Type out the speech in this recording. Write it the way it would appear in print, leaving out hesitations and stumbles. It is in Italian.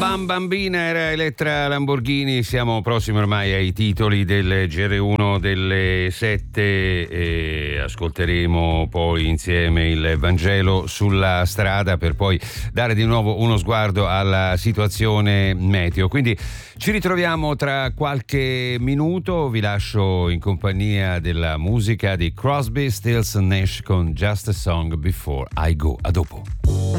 bam bambina era Elettra Lamborghini. Siamo prossimi ormai ai titoli del GR1 delle 7 e ascolteremo poi insieme il Vangelo sulla strada per poi dare di nuovo uno sguardo alla situazione meteo. Quindi ci ritroviamo tra qualche minuto, vi lascio in compagnia della musica di Crosby, Stills, Nash con Just a Song Before I Go. A dopo.